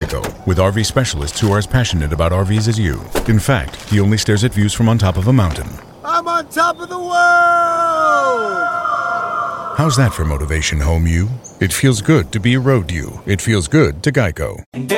Geico, with RV specialists who are as passionate about RVs as you. In fact, he only stares at views from on top of a mountain. I'm on top of the world! How's that for motivation, home you? It feels good to be a road you. It feels good to Geico.